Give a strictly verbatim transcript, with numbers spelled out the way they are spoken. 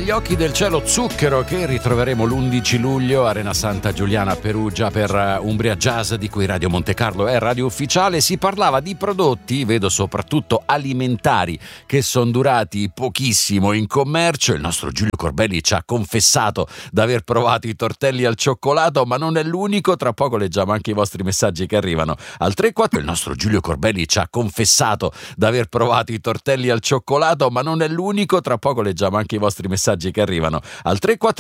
Agli occhi del cielo zucchero, che ritroveremo l'undici luglio Arena Santa Giuliana a Perugia per Umbria Jazz, di cui Radio Monte Carlo è radio ufficiale. Si parlava di prodotti, vedo soprattutto alimentari, che sono durati pochissimo in commercio. Il nostro Giulio Corbelli ci ha confessato d'aver provato i tortelli al cioccolato, ma non è l'unico. Tra poco leggiamo anche i vostri messaggi che arrivano al tre quattro. Il nostro Giulio Corbelli ci ha confessato d'aver provato i tortelli al cioccolato, ma non è l'unico. Tra poco leggiamo anche i vostri messaggi che arrivano al tre quattro